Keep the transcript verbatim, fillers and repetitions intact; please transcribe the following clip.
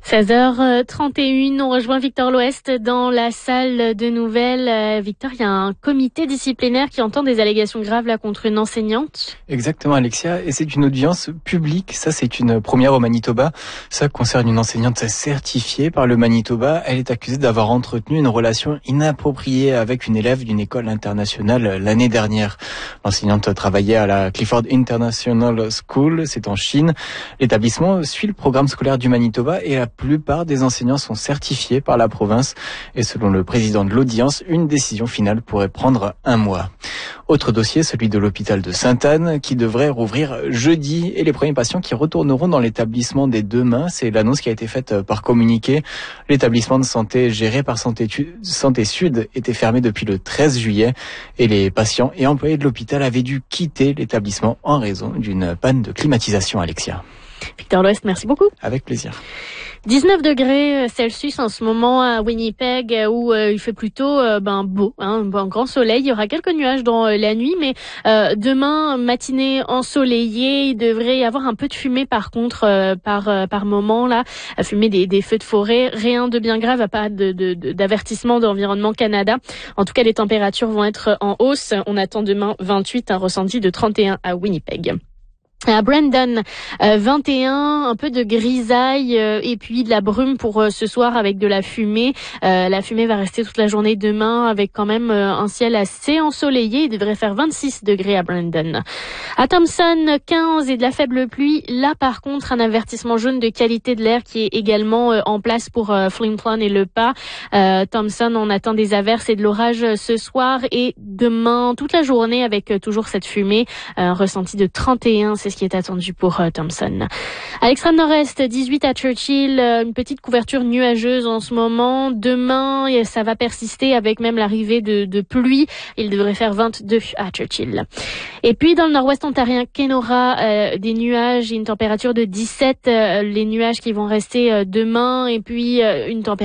seize heures trente et une, on rejoint Victor L'Ouest dans la salle de nouvelles. Euh, Victor, il y a un comité disciplinaire qui entend des allégations graves là contre une enseignante. Exactement Alexia, et c'est une audience publique, ça c'est une première au Manitoba. Ça concerne une enseignante certifiée par le Manitoba. Elle est accusée d'avoir entretenu une relation inappropriée avec une élève d'une école internationale l'année dernière. L'enseignante travaillait à la Clifford International School, c'est en Chine. L'établissement suit le programme scolaire du Manitoba et la La plupart des enseignants sont certifiés par la province et selon le président de l'audience, une décision finale pourrait prendre un mois. Autre dossier, celui de l'hôpital de Sainte-Anne qui devrait rouvrir jeudi et les premiers patients qui retourneront dans l'établissement dès demain. C'est l'annonce qui a été faite par communiqué. L'établissement de santé géré par Santé, Santé Sud était fermé depuis le treize juillet et les patients et employés de l'hôpital avaient dû quitter l'établissement en raison d'une panne de climatisation, Alexia. Victor L'Ouest, merci beaucoup. Avec plaisir. dix-neuf degrés Celsius en ce moment à Winnipeg où euh, il fait plutôt euh, ben beau, hein, un grand soleil. Il y aura quelques nuages dans euh, la nuit, mais euh, demain matinée ensoleillée, il devrait y avoir un peu de fumée par contre euh, par euh, par moment là, à fumer des, des feux de forêt. Rien de bien grave, à pas de, de, de d'avertissement d'Environnement Canada. En tout cas, les températures vont être en hausse. On attend demain vingt-huit, un ressenti de trente et un à Winnipeg. À Brandon, euh, vingt et un, un peu de grisaille euh, et puis de la brume pour euh, ce soir avec de la fumée. Euh, la fumée va rester toute la journée demain avec quand même euh, un ciel assez ensoleillé. Il devrait faire vingt-six degrés à Brandon. À Thompson, quinze et de la faible pluie. Là, par contre, un avertissement jaune de qualité de l'air qui est également euh, en place pour euh, Flin Flon et Le Pas. Euh, Thompson, on attend des averses et de l'orage euh, ce soir et demain toute la journée avec euh, toujours cette fumée. Un ressenti de trente et un, c'est ce qui est attendu pour uh, Thompson. À l'extrême nord-est, dix-huit à Churchill, euh, une petite couverture nuageuse en ce moment. Demain, ça va persister avec même l'arrivée de, de pluie. Il devrait faire vingt-deux à Churchill. Et puis dans le nord-ouest ontarien, Kenora, euh, des nuages et une température de dix-sept. Euh, les nuages qui vont rester euh, demain et puis euh, une température